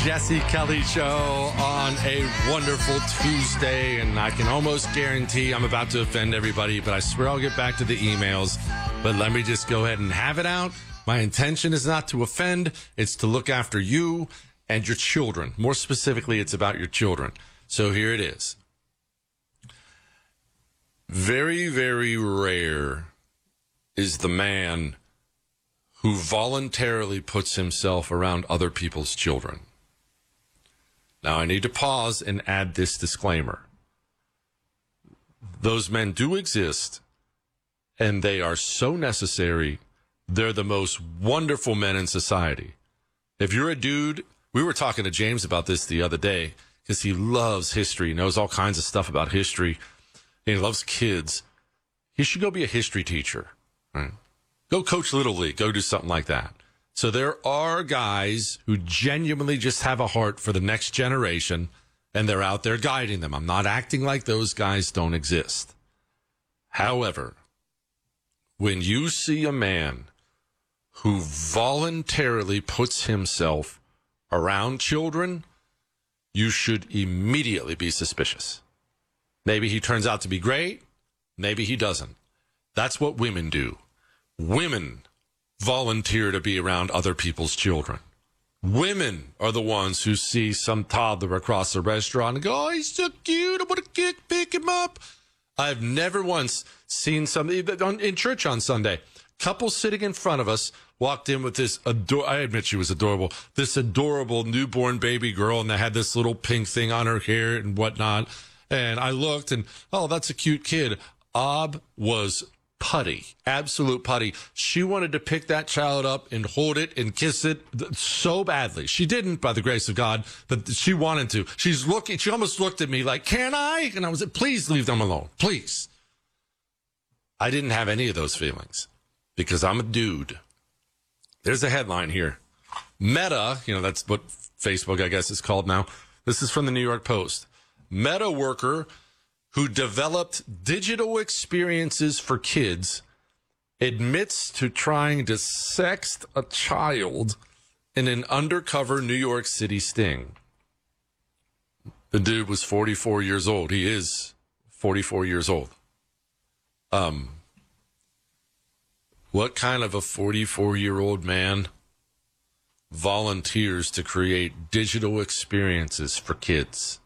Jesse Kelly Show on a wonderful Tuesday, and I can almost guarantee I'm about to offend everybody, but I swear I'll get back to the emails. But let me just go ahead and have it out. My intention is not to offend. It's to look after you and your children. More specifically, it's about your children. So here it is. Very, very rare is the man who voluntarily puts himself around other people's children. Now, I need to pause and add this disclaimer. Those men do exist, and they are so necessary. They're the most wonderful men in society. If you're a dude, we were talking to James about this the other day because he loves history, knows all kinds of stuff about history, and he loves kids. He should go be a history teacher, right? Go coach Little League. Go do something like that. So there are guys who genuinely just have a heart for the next generation, and they're out there guiding them. I'm not acting like those guys don't exist. However, when you see a man who voluntarily puts himself around children, you should immediately be suspicious. Maybe he turns out to be great. Maybe he doesn't. That's what women do. Women volunteer to be around other people's children. Women are the ones who see some toddler across a restaurant and go, oh, he's so cute, I'm going to pick him up. I've never once seen somebody in church on Sunday. Couple sitting in front of us walked in with this, I admit she was adorable, this adorable newborn baby girl, and they had this little pink thing on her hair and whatnot. And I looked and, oh, that's a cute kid. Ob was putty, absolute putty. She wanted to pick that child up and hold it and kiss it so badly. She didn't, by the grace of God, but she wanted to. She almost looked at me like, can I? And I was like, please leave them alone, please. I didn't have any of those feelings because I'm a dude. There's a headline here. Meta, that's what Facebook, I guess, is called now. This is from the New York Post. Meta worker who developed digital experiences for kids admits to trying to sext a child in an undercover New York City sting. The dude was 44 years old. He is 44 years old. What kind of a 44-year-old man volunteers to create digital experiences for kids?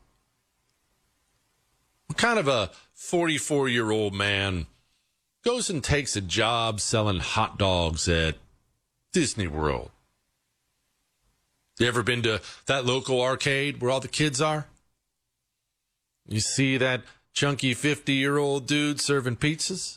What kind of a 44-year-old man goes and takes a job selling hot dogs at Disney World? You ever been to that local arcade where all the kids are? You see that chunky 50-year-old dude serving pizzas?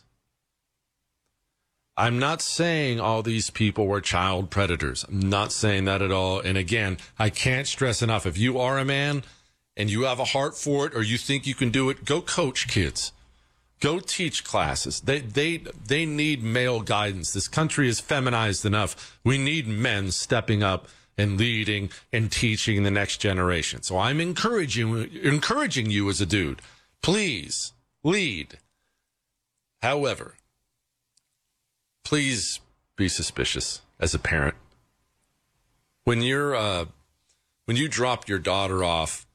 I'm not saying all these people were child predators. I'm not saying that at all. And again, I can't stress enough, if you are a man and you have a heart for it or you think you can do it, go coach kids. Go teach classes. They need male guidance. This country is feminized enough. We need men stepping up and leading and teaching the next generation. So I'm encouraging you as a dude. Please lead. However, please be suspicious as a parent. When you drop your daughter off